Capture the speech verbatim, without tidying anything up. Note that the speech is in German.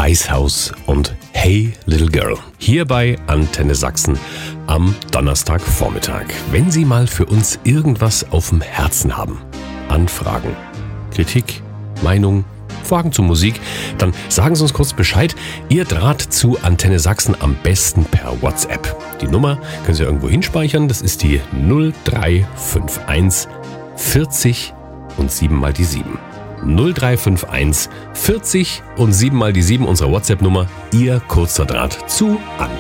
Icehouse und Hey Little Girl. Hier bei Antenne Sachsen am Donnerstagvormittag. Wenn Sie mal für uns irgendwas auf dem Herzen haben, Anfragen, Kritik, Meinung, Fragen zur Musik, dann sagen Sie uns kurz Bescheid. Ihr Draht zu Antenne Sachsen am besten per WhatsApp. Die Nummer können Sie irgendwo hinspeichern. Das ist die null drei fünf eins vierzig und sieben mal die sieben. null drei fünf eins vierzig und sieben mal die sieben, unsere WhatsApp-Nummer. Ihr kurzer Draht zu Antenne.